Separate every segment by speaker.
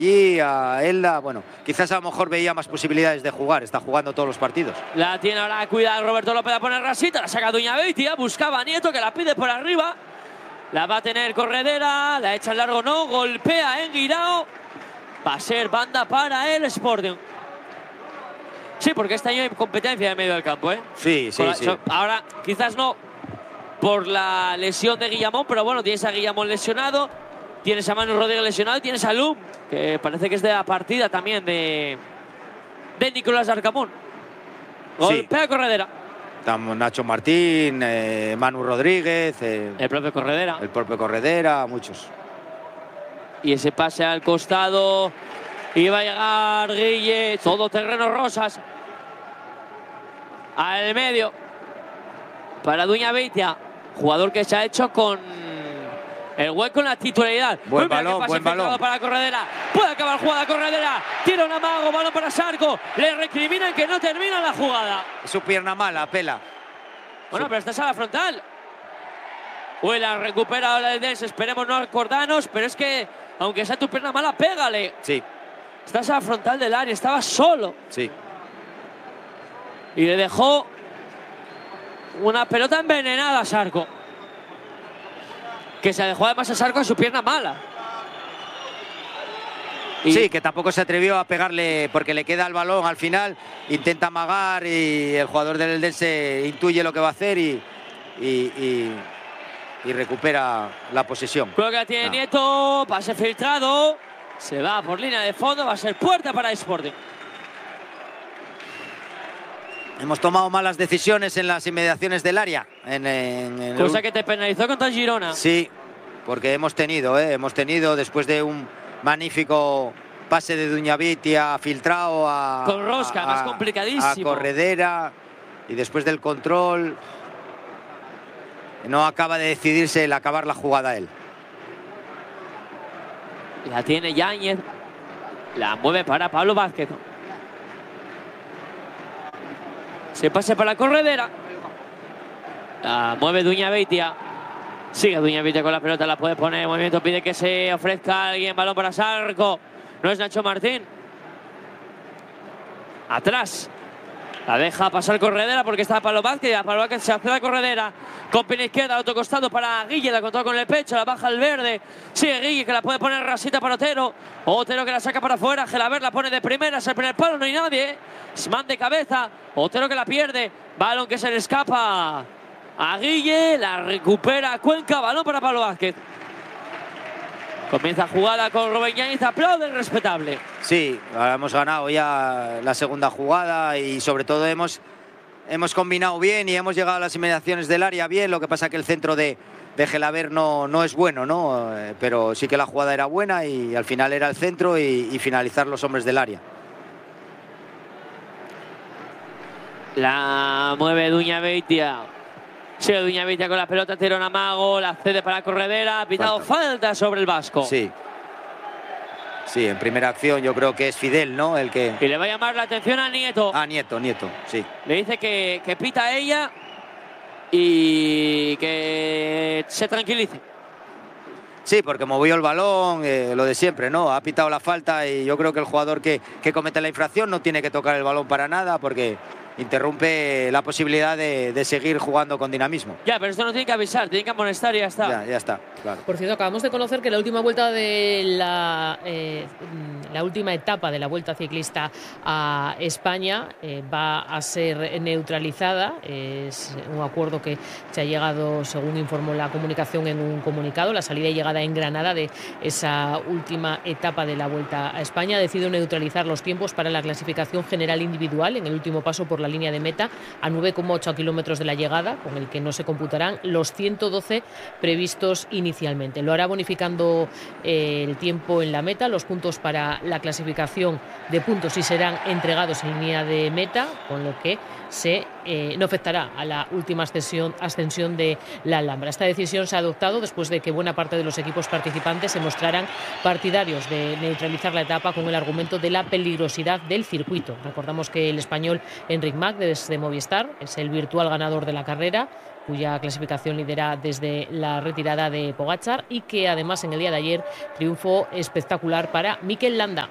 Speaker 1: y a Elda, bueno, quizás a lo mejor veía más posibilidades de jugar, está jugando todos los partidos.
Speaker 2: La tiene ahora, cuida Roberto López, la pone Rasita, la saca Duñabeitia, buscaba a Nieto que la pide por arriba, la va a tener Corredera, la echa al largo, no, golpea en Guirao, va a ser banda para el Sporting. Sí, porque este año hay competencia en medio del campo, ¿eh?
Speaker 1: Sí.
Speaker 2: Ahora, quizás no por la lesión de Guillamón, pero bueno, tienes a Guillamón lesionado, tienes a Manu Rodríguez lesionado y tienes a Lum, que parece que es de la partida también de Nicolás Arcamón. Golpea Corredera.
Speaker 1: Estamos Nacho Martín, Manu Rodríguez,
Speaker 2: el propio
Speaker 1: Corredera, muchos.
Speaker 2: Y ese pase al costado, iba a llegar Guille, todo terreno Rosas. Al medio, para Duñabeitia, jugador que se ha hecho con el hueco en la titularidad.
Speaker 1: Buen balón.
Speaker 2: Para Corredera. Puede acabar jugada Corredera. Tira un amago, balón para Sarco. Le recriminan que no termina la jugada.
Speaker 1: Su pierna mala, pela.
Speaker 2: Bueno, pero estás a la frontal. Uy, la recupera la Eldense. Esperemos no acordarnos, pero es que, aunque sea tu pierna mala, pégale.
Speaker 1: Sí.
Speaker 2: Estás a la frontal del área, estaba solo.
Speaker 1: Sí.
Speaker 2: Y le dejó una pelota envenenada a Sarco. Que se dejó además a Sarco a su pierna mala.
Speaker 1: Sí, que tampoco se atrevió a pegarle porque le queda el balón al final, intenta amagar y el jugador del Eldense intuye lo que va a hacer y recupera la posesión.
Speaker 2: Creo que la tiene Nieto, pase filtrado, se va por línea de fondo, va a ser puerta para Sporting.
Speaker 1: Hemos tomado malas decisiones en las inmediaciones del área.
Speaker 2: Cosa que te penalizó contra el Girona.
Speaker 1: Sí, porque hemos tenido después de un magnífico pase de Duñabeitia filtrado
Speaker 2: con Rosca, más complicadísimo.
Speaker 1: A Corredera, y después del control no acaba de decidirse el acabar la jugada él.
Speaker 2: La tiene Yáñez, la mueve para Pablo Vázquez. Se pase para Corredera. La mueve Duñabeitia. Sigue Duñabeitia con la pelota, la puede poner en movimiento, pide que se ofrezca alguien, balón para Sarco. No es Nacho Martín. Atrás. La deja pasar Corredera porque está Pablo Vázquez. A Pablo Vázquez se hace la Corredera. Con pierna izquierda, al otro costado para Guille. La controla con el pecho, la baja al verde. Sigue Guille que la puede poner Rasita para Otero. Otero que la saca para afuera. Gelaber la pone de primeras. El primer palo, no hay nadie. Man de cabeza. Otero que la pierde. Balón que se le escapa a Guille. La recupera Cuenca. Balón para Pablo Vázquez. Comienza jugada con Rubén Yáñez, aplaude el respetable.
Speaker 1: Sí, ahora hemos ganado ya la segunda jugada y sobre todo hemos combinado bien y hemos llegado a las inmediaciones del área bien. Lo que pasa que el centro de Gelaber no es bueno, ¿no? Pero sí que la jugada era buena y al final era el centro y finalizar los hombres del área.
Speaker 2: La mueve Duñabeitia. Sigue Duñabeitia con la pelota, tira un amago, la cede para Corredera, ha pitado falta sobre el vasco.
Speaker 1: Sí, en primera acción yo creo que es Fidel, ¿no? El que...
Speaker 2: Y le va a llamar la atención a Nieto.
Speaker 1: Nieto, sí.
Speaker 2: Le dice que pita a ella y que se tranquilice.
Speaker 1: Sí, porque movió el balón, lo de siempre, ¿no? Ha pitado la falta y yo creo que el jugador que comete la infracción no tiene que tocar el balón para nada porque interrumpe la posibilidad de seguir jugando con dinamismo.
Speaker 2: Ya, pero esto no tiene que avisar, tiene que amonestar y ya está.
Speaker 1: Ya está, claro.
Speaker 3: Por cierto, acabamos de conocer que la última vuelta de la última etapa de la Vuelta Ciclista a España va a ser neutralizada. Es un acuerdo que se ha llegado, según informó la comunicación en un comunicado, la salida y llegada en Granada de esa última etapa de la Vuelta a España. Ha decidido neutralizar los tiempos para la clasificación general individual en el último paso por la línea de meta a 9,8 kilómetros de la llegada, con el que no se computarán los 112 previstos inicialmente. Lo hará bonificando el tiempo en la meta. Los puntos para la clasificación de puntos sí serán entregados en línea de meta, con lo que no afectará a la última ascensión de la Alhambra. Esta decisión se ha adoptado después de que buena parte de los equipos participantes se mostraran partidarios de neutralizar la etapa con el argumento de la peligrosidad del circuito. Recordamos que el español Enric Mas, desde Movistar, es el virtual ganador de la carrera cuya clasificación lidera desde la retirada de Pogačar, y que además en el día de ayer triunfo espectacular para Mikel Landa.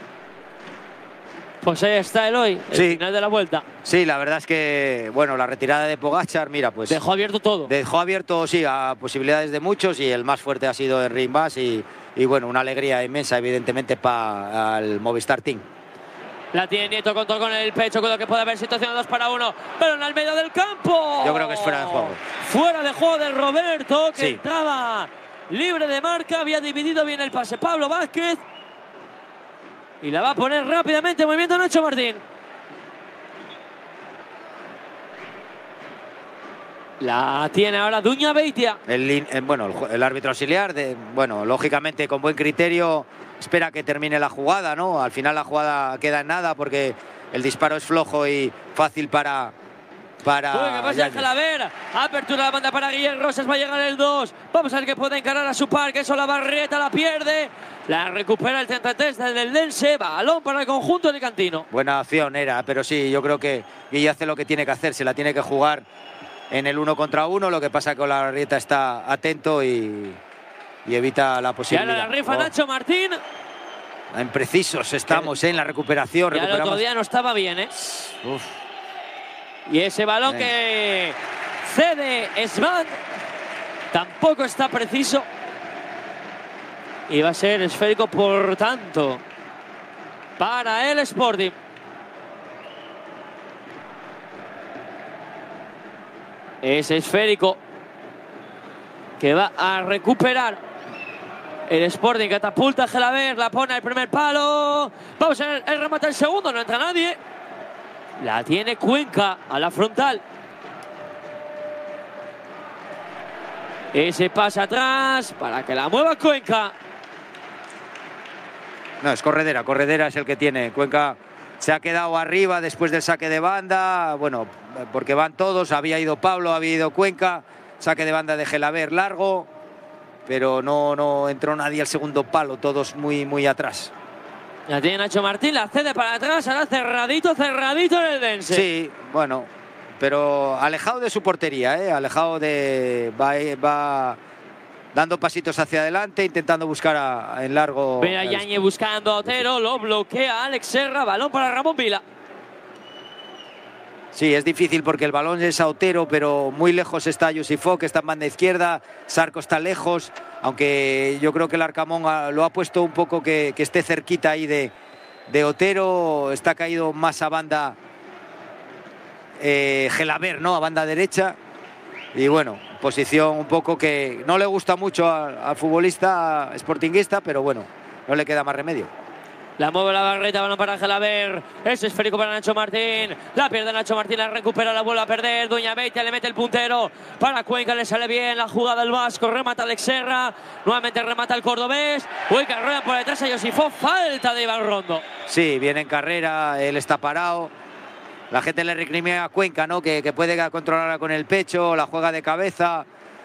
Speaker 2: Pues ahí está el hoy, el final de la vuelta.
Speaker 1: Sí, la verdad es que, bueno, la retirada de Pogačar, mira, pues...
Speaker 2: Dejó abierto todo.
Speaker 1: Dejó abierto, sí, a posibilidades de muchos, y el más fuerte ha sido Enric Mas, y bueno, una alegría inmensa, evidentemente, para el Movistar Team.
Speaker 2: La tiene Nieto, contó con el pecho, con lo que puede haber situación de 2-1, pero en el medio del campo.
Speaker 1: Yo creo que es fuera de juego.
Speaker 2: Fuera de juego de Roberto, que
Speaker 1: sí.
Speaker 2: Entraba libre de marca, había dividido bien el pase Pablo Vázquez. Y la va a poner rápidamente en movimiento Nacho Martín. La tiene ahora Duña Beitia.
Speaker 1: El árbitro auxiliar, bueno, lógicamente con buen criterio, espera que termine la jugada, ¿no? Al final la jugada queda en nada porque el disparo es flojo y fácil para
Speaker 2: ¿Qué pasa en Gelaber? Apertura de la banda para Guillem Rosas, va a llegar el 2. Vamos a ver que puede encarar a su par, que eso la Barrieta la pierde. La recupera el 33 del Dense, balón para el conjunto alicantino.
Speaker 1: Buena acción era, pero sí, yo creo que Guille hace lo que tiene que hacer, se la tiene que jugar en el 1 contra 1, lo que pasa que la Barrieta está atento y evita la posibilidad.
Speaker 2: Y ahora la rifa Nacho Martín.
Speaker 1: Imprecisos estamos en la recuperación.
Speaker 2: Ya el otro día no estaba bien, ¿eh?
Speaker 1: Uf.
Speaker 2: Y ese balón que cede Svan tampoco está preciso. Y va a ser esférico, por tanto, para el Sporting. Ese esférico que va a recuperar el Sporting. Catapulta a Gelaber, la pone al primer palo. Vamos a ver el remate el segundo, no entra nadie. La tiene Cuenca a la frontal. Ese pasa atrás para que la mueva Cuenca.
Speaker 1: No, es Corredera. Corredera es el que tiene. Cuenca se ha quedado arriba después del saque de banda. Bueno, porque van todos. Había ido Pablo, había ido Cuenca. Saque de banda de Gelaber largo. Pero no entró nadie al segundo palo. Todos muy atrás.
Speaker 2: La tiene Nacho Martín, la cede para atrás, ahora cerradito en el Dense.
Speaker 1: Sí, bueno, pero alejado de su portería, alejado de... Va dando pasitos hacia adelante, intentando buscar en largo...
Speaker 2: Ve a Yañez buscando a Otero, lo bloquea Alex Serra, balón para Ramón Vila.
Speaker 1: Sí, es difícil porque el balón es a Otero, pero muy lejos está Yusifó, que está en banda izquierda. Sarco está lejos, aunque yo creo que el Arcamón lo ha puesto un poco que esté cerquita ahí de Otero. Está caído más a banda Gelaber, ¿no? A banda derecha. Y bueno, posición un poco que no le gusta mucho al futbolista sportinguista, pero bueno, no le queda más remedio.
Speaker 2: La mueve la Barreta, balón para Gelaber. Es esférico para Nacho Martín. La pierde Nacho Martín, la recupera, la vuelve a perder. Duña Beitia le mete el puntero. Para Cuenca le sale bien la jugada del vasco. Remata Alex Serra. Nuevamente remata el cordobés. Cuenca rueda por detrás a Josifó. Falta de Iván Rondo.
Speaker 1: Sí, viene en carrera. Él está parado. La gente le recrimina a Cuenca, ¿no? Que puede controlarla con el pecho. La juega de cabeza.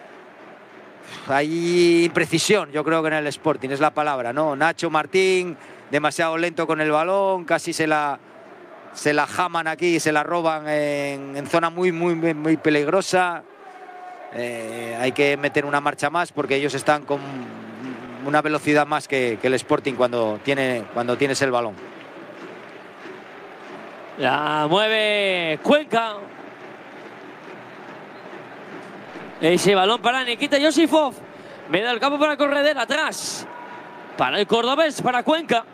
Speaker 1: Hay imprecisión, yo creo que en el Sporting es la palabra, ¿no? Nacho Martín, demasiado lento con el balón, casi se la jaman aquí, se la roban en zona muy peligrosa. Hay que meter una marcha más porque ellos están con una velocidad más que el Sporting cuando tienes el balón.
Speaker 2: La mueve Cuenca. Ese balón para Nikita Yosifov. Medio del campo para Corredera, atrás. Para el cordobés, para Cuenca.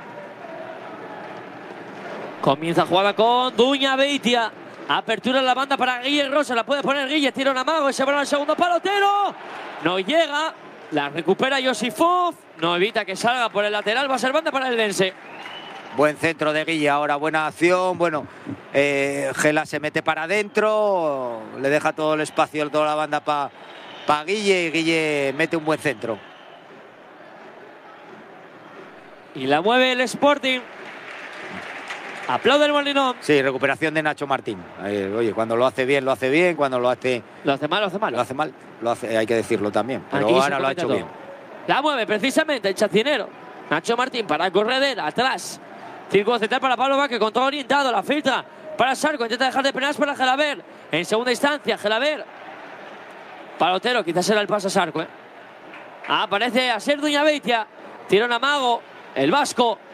Speaker 2: Comienza jugada con Duña Beitia. Apertura en la banda para Guille Rosa. La puede poner Guille, tira un amago. Ese balón al segundo palo, Otero. No llega. La recupera Yosifov. No evita que salga por el lateral. Va a ser banda para el Dense.
Speaker 1: Buen centro de Guille ahora, buena acción. Bueno, Gela se mete para adentro, le deja todo el espacio, toda la banda para Guille, y Guille mete un buen centro.
Speaker 2: Y la mueve el Sporting. Aplaude el Molinón.
Speaker 1: Sí, recuperación de Nacho Martín. Oye, cuando lo hace bien, cuando lo hace mal, hay que decirlo también. Pero
Speaker 2: aquí
Speaker 1: ahora lo ha hecho bien.
Speaker 2: La mueve precisamente el chacinero. Nacho Martín para Corredera, atrás. Círculo central para Pablo Vázquez, con todo orientado, la filtra para Sarco, intenta dejar de penales para Gelaber. En segunda instancia, Gelaber Palotero, quizás era el pasasarco, ¿eh? Aparece Asier Duñabeitia. Tirón a Mago. El vasco.